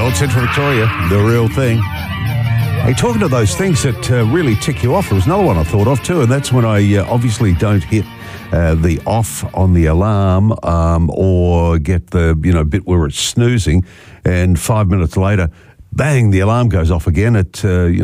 Gold Central Victoria, the real thing. Hey, talking to those things that really tick you off, there was another one I thought of too, and that's when I obviously don't hit the off on the alarm or get the bit where it's snoozing, and 5 minutes later, bang, the alarm goes off again at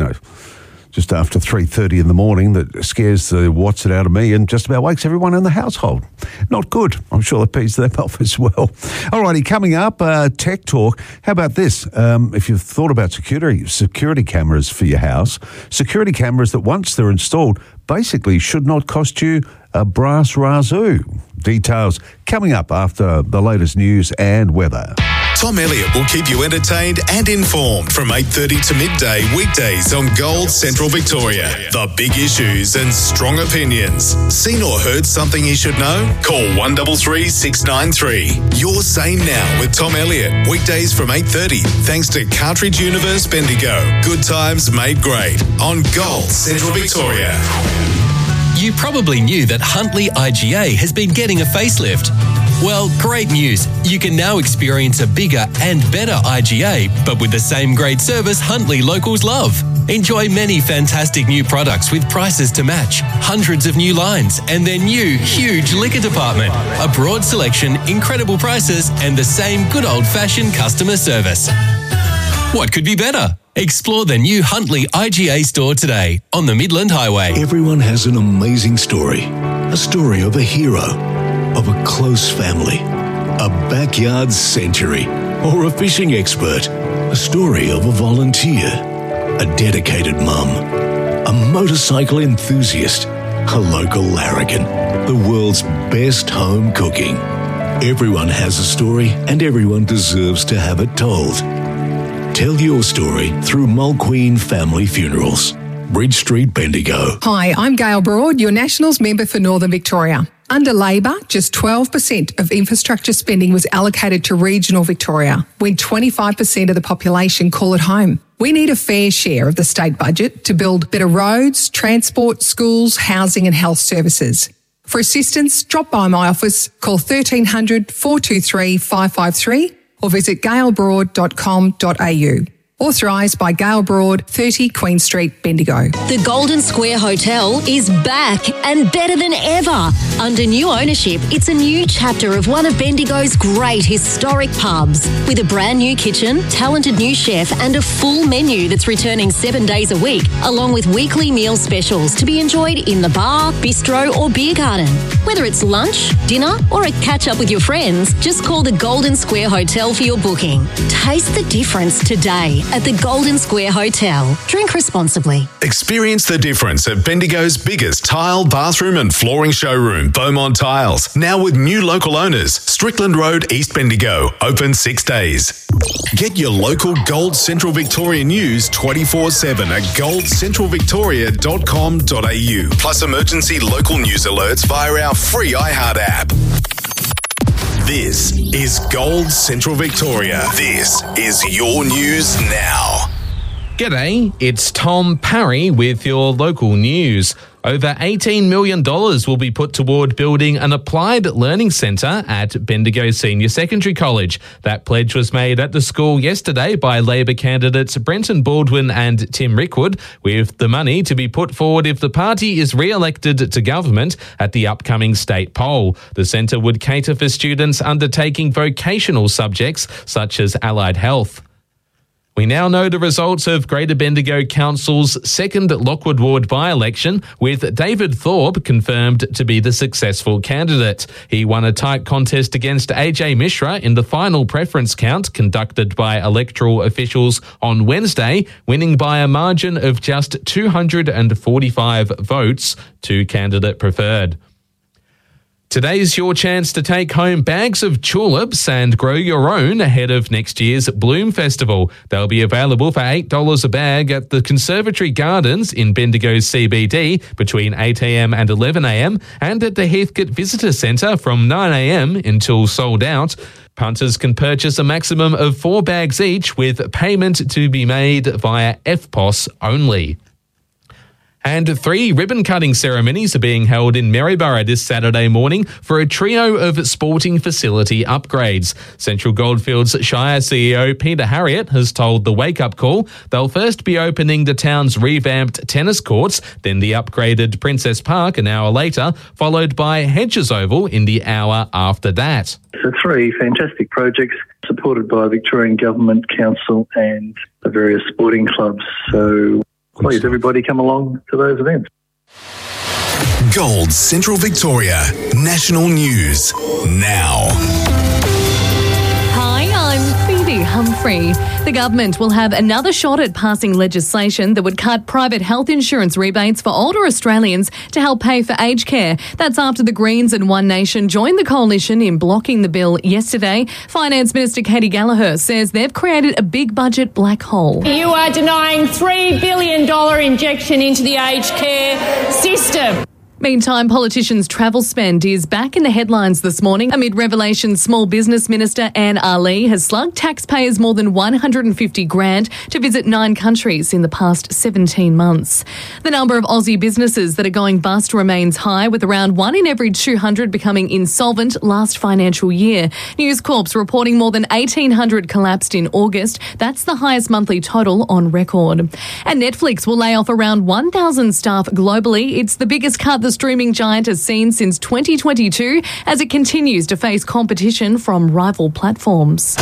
just after 3:30 in the morning. That scares the what's it out of me and just about wakes everyone in the household. Not good. I'm sure that pays them off as well. Alrighty, coming up, Tech Talk. How about this? If you've thought about security cameras for your house, security cameras that once they're installed basically should not cost you a brass razoo. Details coming up after the latest news and weather. Tom Elliott will keep you entertained and informed from 8:30 to midday weekdays on Gold Central Victoria. The big issues and strong opinions. Seen or heard something you should know? Call 133 693. Your Say Now with Tom Elliott. Weekdays from 8:30 thanks to Cartridge Universe Bendigo. Good times made great on Gold Central Victoria. You probably knew that Huntley IGA has been getting a facelift. Well, great news. You can now experience a bigger and better IGA, but with the same great service Huntley locals love. Enjoy many fantastic new products with prices to match, hundreds of new lines, and their new, huge liquor department. A broad selection, incredible prices, and the same good old-fashioned customer service. What could be better? Explore the new Huntley IGA store today on the Midland Highway. Everyone has an amazing story. A story of a hero, of a close family, a backyard century, or a fishing expert. A story of a volunteer, a dedicated mum, a motorcycle enthusiast, a local larrikin, the world's best home cooking. Everyone has a story and everyone deserves to have it told. Tell your story through Mulqueen Family Funerals, Bridge Street, Bendigo. Hi, I'm Gail Broad, your Nationals member for Northern Victoria. Under Labor, just 12% of infrastructure spending was allocated to regional Victoria, when 25% of the population call it home. We need a fair share of the state budget to build better roads, transport, schools, housing and health services. For assistance, drop by my office, call 1300 423 553 or visit gailbroad.com.au. Authorised by Gail Broad, 30 Queen Street, Bendigo. The Golden Square Hotel is back and better than ever. Under new ownership, it's a new chapter of one of Bendigo's great historic pubs. With a brand new kitchen, talented new chef and a full menu that's returning 7 days a week, along with weekly meal specials to be enjoyed in the bar, bistro or beer garden. Whether it's lunch, dinner or a catch-up with your friends, just call the Golden Square Hotel for your booking. Taste the difference today at the Golden Square Hotel. Drink responsibly. Experience the difference at Bendigo's biggest tile, bathroom and flooring showroom, Beaumont Tiles. Now with new local owners, Strickland Road, East Bendigo. Open 6 days. Get your local Gold Central Victoria news 24/7 at goldcentralvictoria.com.au. Plus emergency local news alerts via our free iHeart app. This is Gold Central Victoria. This is your news now. G'day, it's Tom Parry with your local news. Over $18 million will be put toward building an applied learning centre at Bendigo Senior Secondary College. That pledge was made at the school yesterday by Labor candidates Brenton Baldwin and Tim Rickwood, with the money to be put forward if the party is re-elected to government at the upcoming state poll. The centre would cater for students undertaking vocational subjects such as allied health. We now know the results of Greater Bendigo Council's second Lockwood Ward by-election, with David Thorpe confirmed to be the successful candidate. He won a tight contest against AJ Mishra in the final preference count conducted by electoral officials on Wednesday, winning by a margin of just 245 votes to candidate preferred. Today's your chance to take home bags of tulips and grow your own ahead of next year's Bloom Festival. They'll be available for $8 a bag at the Conservatory Gardens in Bendigo's CBD between 8 a.m. and 11 a.m. and at the Heathcote Visitor Centre from 9 a.m. until sold out. Punters can purchase a maximum of 4 bags each, with payment to be made via FPOS only. And 3 ribbon-cutting ceremonies are being held in Maryborough this Saturday morning for a trio of sporting facility upgrades. Central Goldfields Shire CEO Peter Harriott has told the Wake Up Call they'll first be opening the town's revamped tennis courts, then the upgraded Princess Park an hour later, followed by Hedges Oval in the hour after that. So 3 fantastic projects supported by Victorian Government, Council and the various sporting clubs. So please, everybody come along to those events. Gold Central Victoria National News now. Hi, I'm Phoebe Humphrey. The government will have another shot at passing legislation that would cut private health insurance rebates for older Australians to help pay for aged care. That's after the Greens and One Nation joined the coalition in blocking the bill yesterday. Finance Minister Katie Gallagher says they've created a big budget black hole. You are denying $3 billion injection into the aged care system. Meantime, politicians' travel spend is back in the headlines this morning amid revelations Small Business Minister Anne Ali has slugged taxpayers more than $150,000 to visit 9 countries in the past 17 months. The number of Aussie businesses that are going bust remains high, with around 1 in every 200 becoming insolvent last financial year. News Corp's reporting more than 1,800 collapsed in August. That's the highest monthly total on record. And Netflix will lay off around 1,000 staff globally. It's the biggest cut the streaming giant has seen since 2022 as it continues to face competition from rival platforms.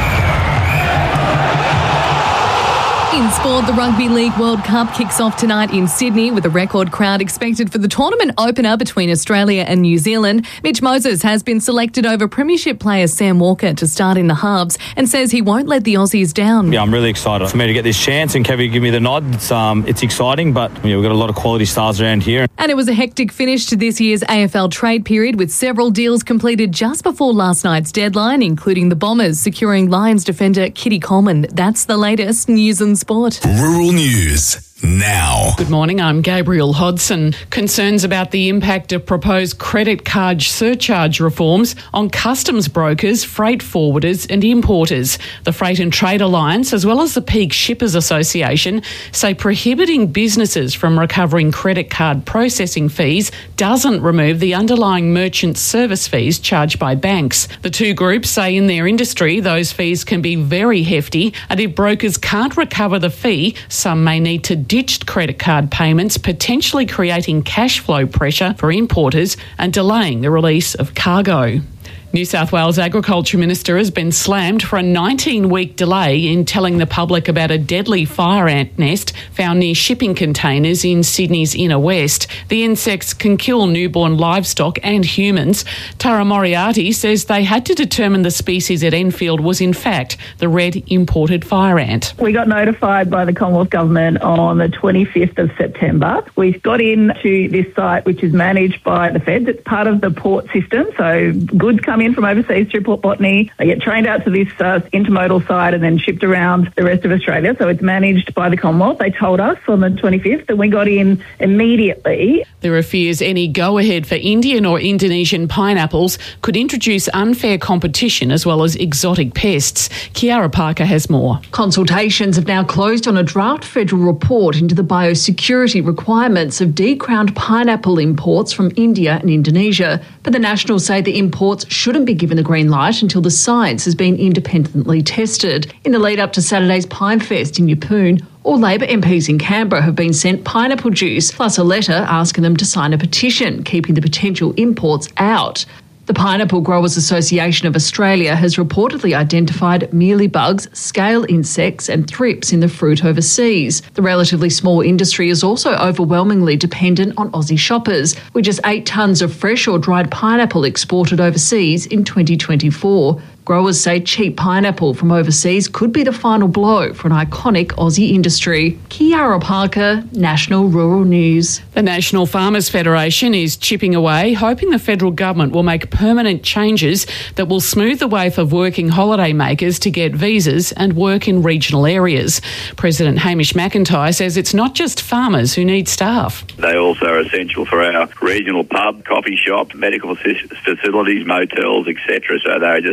In sport, the Rugby League World Cup kicks off tonight in Sydney with a record crowd expected for the tournament opener between Australia and New Zealand. Mitch Moses has been selected over Premiership player Sam Walker to start in the halves and says he won't let the Aussies down. Yeah, I'm really excited for me to get this chance and Kevin give me the nod. It's exciting, but we've got a lot of quality stars around here. And it was a hectic finish to this year's AFL trade period with several deals completed just before last night's deadline, including the Bombers securing Lions defender Kitty Coleman. That's the latest news and sport. Rural News now. Good morning, I'm Gabriel Hodson. Concerns about the impact of proposed credit card surcharge reforms on customs brokers, freight forwarders and importers. The Freight and Trade Alliance, as well as the Peak Shippers Association, say prohibiting businesses from recovering credit card processing fees doesn't remove the underlying merchant service fees charged by banks. The two groups say in their industry those fees can be very hefty, and if brokers can't recover the fee, some may need to ditch credit card payments, potentially creating cash flow pressure for importers and delaying the release of cargo. New South Wales Agriculture Minister has been slammed for a 19-week delay in telling the public about a deadly fire ant nest found near shipping containers in Sydney's inner west. The insects can kill newborn livestock and humans. Tara Moriarty says they had to determine the species at Enfield was in fact the red imported fire ant. We got notified by the Commonwealth Government on the 25th of September. We got into this site, which is managed by the Feds. It's part of the port system, so goods come in from overseas through Port Botany. They get trained out to this intermodal site and then shipped around the rest of Australia. So it's managed by the Commonwealth. They told us on the 25th and we got in immediately. There are fears any go-ahead for Indian or Indonesian pineapples could introduce unfair competition as well as exotic pests. Kiara Parker has more. Consultations have now closed on a draft federal report into the biosecurity requirements of decrowned pineapple imports from India and Indonesia. But the Nationals say the imports shouldn't be given the green light until the science has been independently tested. In the lead up to Saturday's Pine Fest in Yeppoon, all Labor MPs in Canberra have been sent pineapple juice, plus a letter asking them to sign a petition, keeping the potential imports out. The Pineapple Growers Association of Australia has reportedly identified mealybugs, scale insects and thrips in the fruit overseas. The relatively small industry is also overwhelmingly dependent on Aussie shoppers, with just 8 tonnes of fresh or dried pineapple exported overseas in 2024. Growers say cheap pineapple from overseas could be the final blow for an iconic Aussie industry. Kiara Parker, National Rural News. The National Farmers Federation is chipping away, hoping the federal government will make permanent changes that will smooth the way for working holiday makers to get visas and work in regional areas. President Hamish McIntyre says it's not just farmers who need staff. They also are essential for our regional pub, coffee shop, medical facilities, motels, etc. So they're just an essential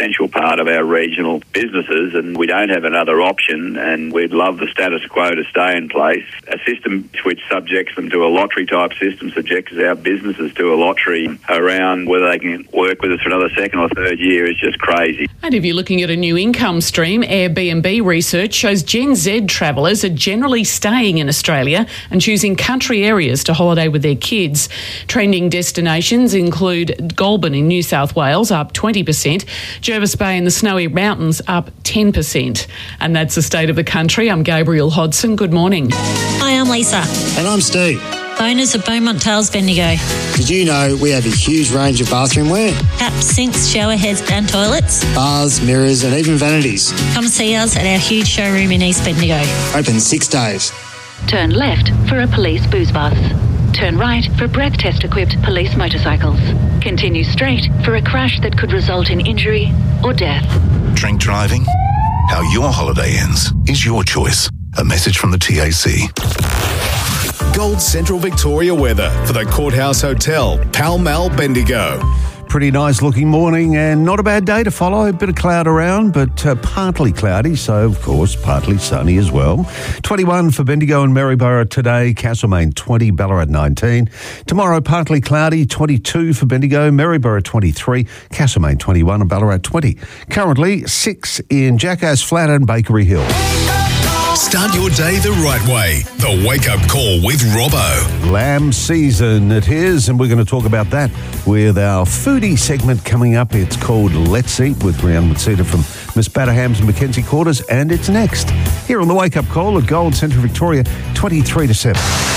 substantial part of our regional businesses, and we don't have another option, and we'd love the status quo to stay in place. A system which subjects them to a lottery-type system, subjects our businesses to a lottery around whether they can work with us for another second or third year is just crazy. And if you're looking at a new income stream, Airbnb research shows Gen Z travellers are generally staying in Australia and choosing country areas to holiday with their kids. Trending destinations include Goulburn in New South Wales, up 20%, Jervis Bay in the Snowy Mountains, up 10%. And that's the state of the country. I'm Gabriel Hodson. Good morning. Hi, I'm Lisa. And I'm Steve. Owners of Beaumont Tales Bendigo. Did you know we have a huge range of bathroom wear? Taps, sinks, shower heads and toilets. Bars, mirrors and even vanities. Come see us at our huge showroom in East Bendigo. Open 6 days. Turn left for a police booze bus. Turn right for breath test equipped police motorcycles. Continue straight for a crash that could result in injury or death. Drink driving? How your holiday ends is your choice. A message from the TAC. Gold Central Victoria weather for the Courthouse Hotel, Pall Mall, Bendigo. Pretty nice looking morning and not a bad day to follow. A bit of cloud around, but partly cloudy, so of course partly sunny as well. 21 for Bendigo and Maryborough today, Castlemaine 20, Ballarat 19. Tomorrow partly cloudy, 22 for Bendigo, Maryborough 23, Castlemaine 21 and Ballarat 20. Currently 6 in Jackass Flat and Bakery Hill. Start your day the right way. The Wake Up Call with Robbo. Lamb season it is, and we're going to talk about that with our foodie segment coming up. It's called Let's Eat with Rhiannon Matsita from Miss Batterhams and Mackenzie Quarters, and it's next here on the Wake Up Call at Gold Central Victoria, 23 to 7.